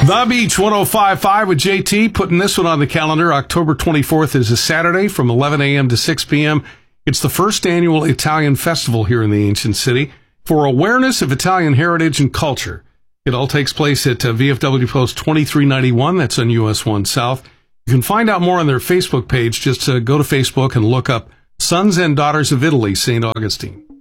The Beach 105.5 with JT, putting this one on the calendar. October 24th is a Saturday from 11 a.m. to 6 p.m. It's the first annual Italian festival here in the ancient city for awareness of Italian heritage and culture. It all takes place at VFW Post 2391. That's on US 1 South. You can find out more on their Facebook page. Just go to Facebook and look up Sons and Daughters of Italy, St. Augustine.